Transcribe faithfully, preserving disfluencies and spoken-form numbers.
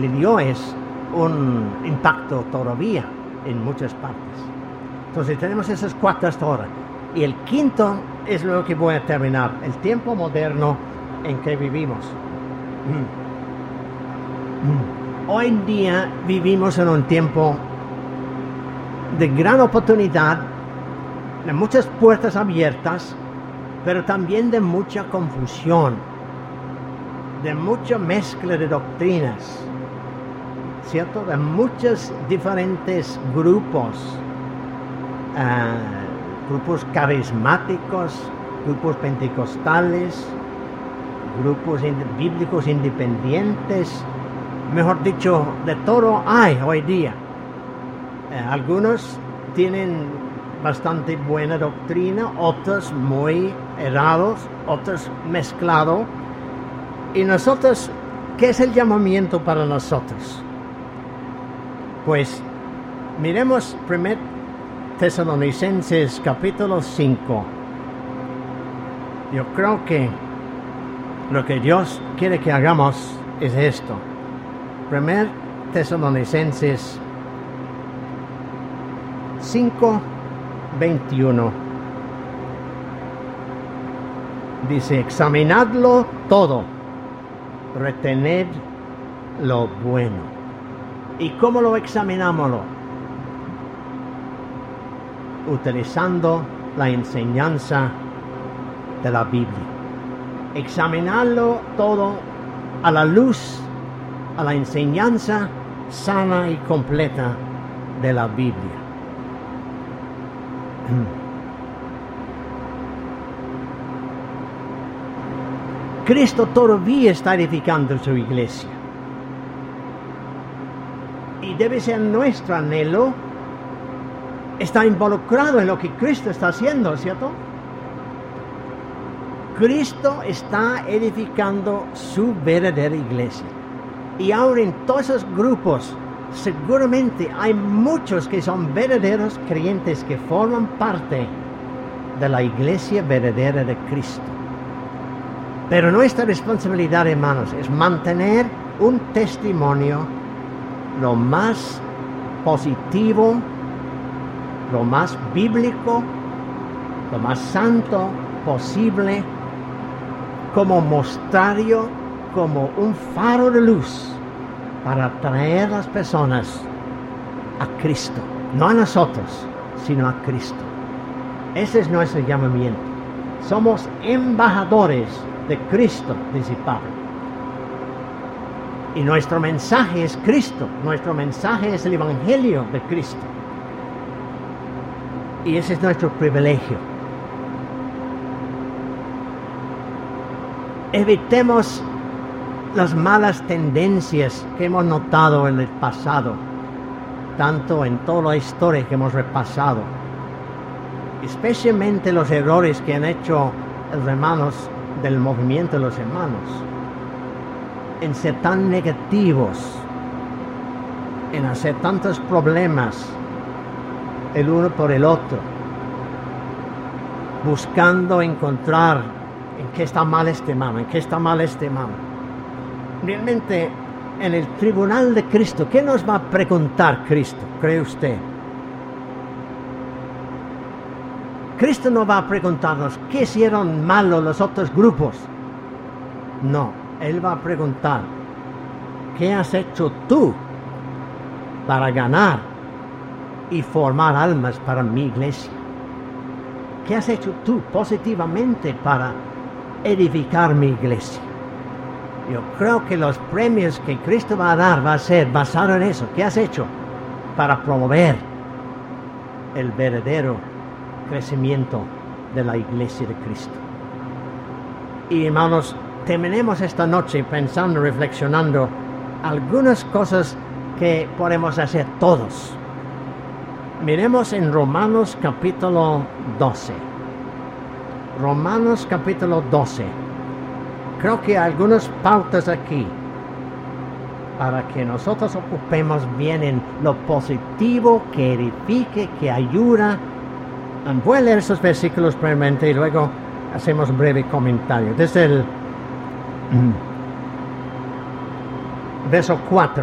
le dio es un impacto todavía en muchas partes. Entonces tenemos esas cuatro hasta ahora. Y el quinto es lo que voy a terminar, el tiempo moderno en que vivimos. Mm. Mm. Hoy en día vivimos en un tiempo de gran oportunidad, de muchas puertas abiertas, pero también de mucha confusión, de mucha mezcla de doctrinas, ¿cierto? De muchos diferentes grupos, uh, grupos carismáticos, grupos pentecostales, grupos bíblicos independientes, mejor dicho, de todo hay hoy día. Uh, algunos tienen bastante buena doctrina, otros muy errados, otros mezclados. Y nosotros, ¿qué es el llamamiento para nosotros? Pues miremos primero Tesalonicenses capítulo cinco. Yo creo que lo que Dios quiere que hagamos es esto. Primero Tesalonicenses cinco, veintiuno. Dice, examinadlo todo, retened lo bueno. ¿Y cómo lo examinamos? Utilizando la enseñanza de la Biblia. Examinarlo todo a la luz, a la enseñanza sana y completa de la Biblia. Cristo todavía está edificando su iglesia. Y debe ser nuestro anhelo estar involucrado en lo que Cristo está haciendo, ¿cierto? Cristo está edificando su verdadera iglesia. Y ahora en todos esos grupos, seguramente hay muchos que son verdaderos creyentes que forman parte de la iglesia verdadera de Cristo. Pero nuestra responsabilidad, hermanos, es mantener un testimonio lo más positivo, lo más bíblico, lo más santo posible, como mostrario, como un faro de luz para atraer a las personas a Cristo, no a nosotros, sino a Cristo. Ese es nuestro llamamiento. Somos embajadores de Cristo, dice Pablo. Y nuestro mensaje es Cristo, nuestro mensaje es el Evangelio de Cristo. Y ese es nuestro privilegio. Evitemos las malas tendencias que hemos notado en el pasado, tanto en toda la historia que hemos repasado, especialmente los errores que han hecho los hermanos del movimiento de los hermanos, en ser tan negativos, en hacer tantos problemas el uno por el otro, buscando encontrar en qué está mal este hermano, en qué está mal este hermano. Realmente, en el tribunal de Cristo, ¿qué nos va a preguntar Cristo, cree usted? Cristo no va a preguntarnos qué hicieron malo los otros grupos. No, Él va a preguntar, ¿qué has hecho tú para ganar y formar almas para mi iglesia? ¿Qué has hecho tú positivamente para edificar mi iglesia? Yo creo que los premios que Cristo va a dar va a ser basado en eso. ¿Qué has hecho para promover el verdadero crecimiento de la iglesia de Cristo? Y hermanos, terminemos esta noche pensando, reflexionando algunas cosas que podemos hacer todos. Miremos en Romanos capítulo doce. Romanos capítulo doce. Creo que hay algunas pautas aquí para que nosotros ocupemos bien en lo positivo, que edifique, que ayuda. Voy a leer esos versículos brevemente y luego hacemos un breve comentario. Desde el mm, verso cuatro.